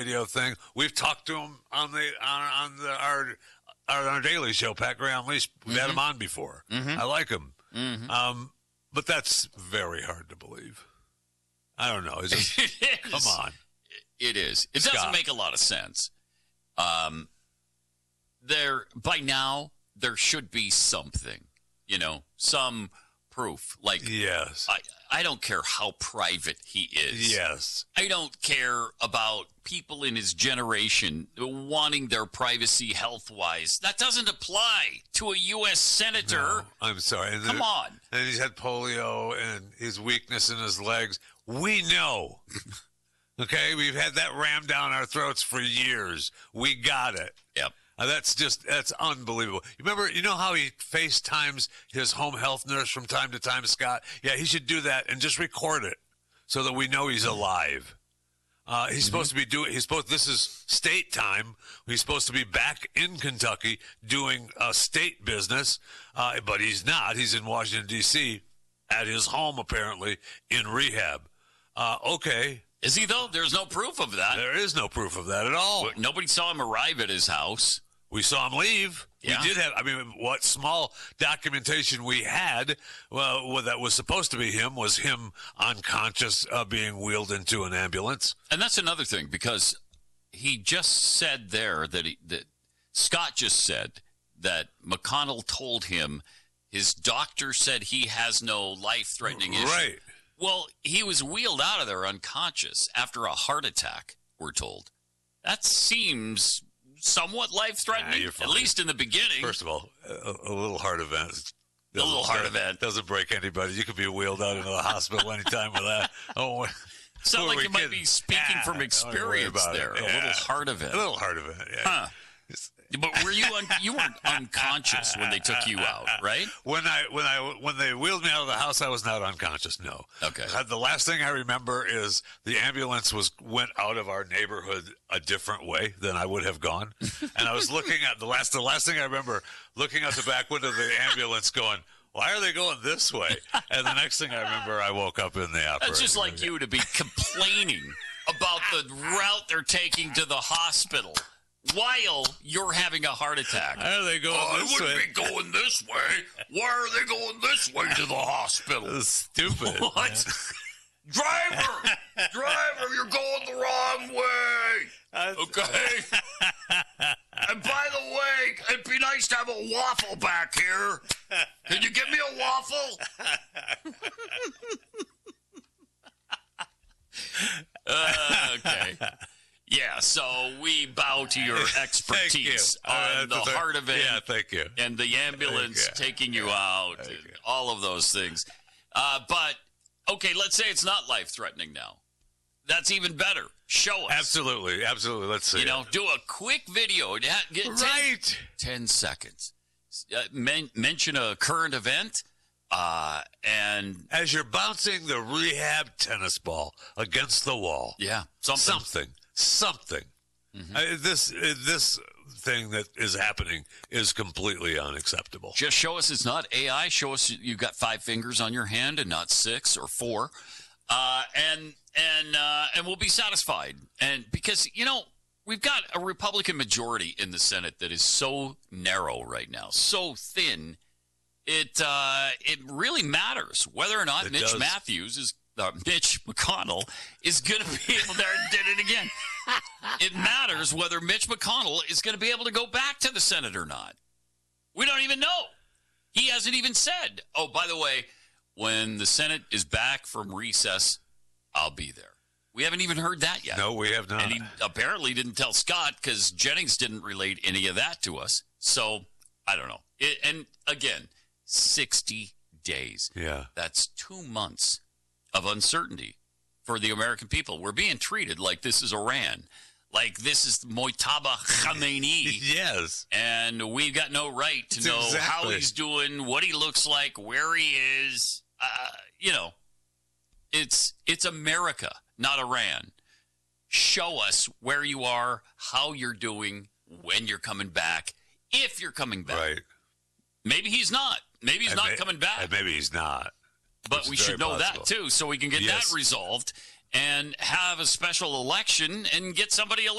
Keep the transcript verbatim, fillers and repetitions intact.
radio thing. We've talked to him on the on, on the our, our our daily show. Pat Gray Unleashed. We've mm-hmm. had him on before. Mm-hmm. I like him. Mm-hmm. Um, but that's very hard to believe. I don't know. It's just, it come on. It is. It Scott. doesn't make a lot of sense. Um, there by now there should be something, you know, some proof. Like yes, I I don't care how private he is. Yes, I don't care about people in his generation wanting their privacy health wise. That doesn't apply to a U S senator. No, I'm sorry. And Come the, on. And he's had polio and his weakness in his legs. We know. Okay, we've had that rammed down our throats for years. We got it. Yep. Uh, that's just, that's unbelievable. You remember, you know how he FaceTimes his home health nurse from time to time, Scott? Yeah, he should do that and just record it so that we know he's alive. Uh, he's mm-hmm. supposed to be doing, he's supposed, this is state time. He's supposed to be back in Kentucky doing uh, state business, uh, but he's not. He's in Washington, D C at his home, apparently, in rehab. Uh, okay. Is he, though? There's no proof of that. There is no proof of that at all. Nobody saw him arrive at his house. We saw him leave. Yeah. We did have, I mean, what small documentation we had, well, well that was supposed to be him, was him unconscious, uh, being wheeled into an ambulance. And that's another thing, because he just said there that, he, that Scott just said that McConnell told him his doctor said he has no life-threatening issue. Right. Well, he was wheeled out of there unconscious after a heart attack, we're told. That seems somewhat life-threatening, nah, at least in the beginning. First of all, a, a little heart event. A little heart event. Doesn't break anybody. You could be wheeled out into the hospital anytime with that. Oh, sound like you might be speaking ah, from experience there. Yeah. A little heart event. A little heart event, yeah. Huh. But were you un- you weren't unconscious when they took you out, right? When I when I when they wheeled me out of the house, I was not unconscious. No. Okay. Uh, the last thing I remember is the ambulance was went out of our neighborhood a different way than I would have gone, and I was looking at the last the last thing I remember looking out the back window of the ambulance, going, "Why are they going this way?" And the next thing I remember, I woke up in the operating. That's just like you to be complaining about the route they're taking to the hospital while you're having a heart attack. Why are they going oh, this I wouldn't way? be going this way. Why are they going this way to the hospital? That's stupid. What? Driver! Driver, you're going the wrong way. Okay? And by the way, it'd be nice to have a waffle back here. Can you give me a waffle? uh, okay. Yeah, so we bow to your expertise you. Uh, on the heart event. Yeah, thank you. And the ambulance you. taking you out, and you. all of those things. Uh, but, okay, let's say it's not life-threatening now. That's even better. Show us. Absolutely, absolutely. Let's see. You know, it. do a quick video. Get ten, right. ten seconds. Uh, men- mention a current event. Uh, and as you're bouncing the rehab tennis ball against the wall. Yeah, something. Something. Something. Mm-hmm. Uh, this uh, this thing that is happening is completely unacceptable. Just show us it's not A I. Show us you've got five fingers on your hand and not six or four, uh, and and uh, and we'll be satisfied. And because you know we've got a Republican majority in the Senate that is so narrow right now, so thin. It uh, it really matters whether or not it Mitch does. Matthews is. Uh, Mitch McConnell is going to be able to, there, did it again. It matters whether Mitch McConnell is going to be able to go back to the Senate or not. We don't even know. He hasn't even said, oh, by the way, when the Senate is back from recess, I'll be there. We haven't even heard that yet. No, we have not. And he apparently didn't tell Scott because Jennings didn't relate any of that to us. So, I don't know. It, and again, sixty days. Yeah. That's two months of uncertainty for the American people. We're being treated like this is Iran, like this is Mojtaba Khamenei. Yes. And we've got no right to It's know exactly. how he's doing, what he looks like, where he is. Uh, you know, it's it's America, not Iran. Show us where you are, how you're doing, when you're coming back, if you're coming back. Right. Maybe he's not. Maybe he's and not may, coming back. And maybe he's not. But we should know possible. that, too, so we can get yes. that resolved and have a special election and get somebody elected.